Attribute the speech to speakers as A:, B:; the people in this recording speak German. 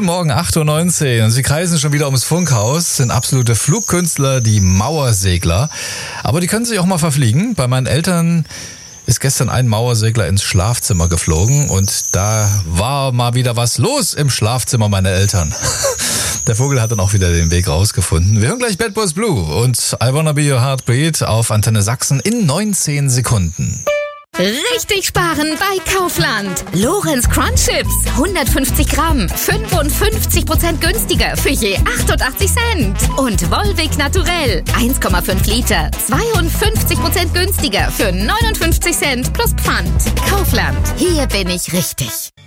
A: Guten Morgen, 8.19 Uhr. Und sie kreisen schon wieder ums Funkhaus, sind absolute Flugkünstler, die Mauersegler. Aber die können sich auch mal verfliegen. Bei meinen Eltern ist gestern ein Mauersegler ins Schlafzimmer geflogen und da war mal wieder was los im Schlafzimmer meiner Eltern. Der Vogel hat dann auch wieder den Weg rausgefunden. Wir hören gleich Bad Boys Blue und I Wanna Be Your Heartbeat auf Antenne Sachsen in 19 Sekunden.
B: Richtig sparen bei Kaufland. Lorenz Crunch Chips, 150 Gramm, 55% günstiger für je 88 Cent. Und Volvic Naturell, 1,5 Liter, 52% günstiger für 59 Cent plus Pfand. Kaufland, hier bin ich richtig.